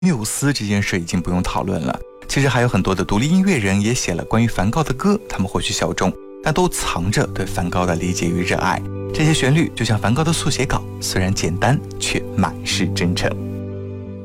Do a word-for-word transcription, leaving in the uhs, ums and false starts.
缪斯这件事已经不用讨论了，其实还有很多的独立音乐人也写了关于梵高的歌，他们或许小众，但都藏着对梵高的理解与热爱。这些旋律就像梵高的速写稿，虽然简单，却满是真诚。